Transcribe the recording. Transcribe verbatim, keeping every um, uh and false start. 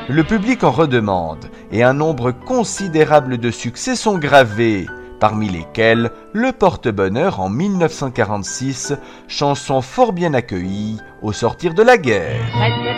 Le public en redemande et un nombre considérable de succès sont gravés, parmi lesquels Le Porte-Bonheur en mille neuf cent quarante-six, chanson fort bien accueillie au sortir de la guerre.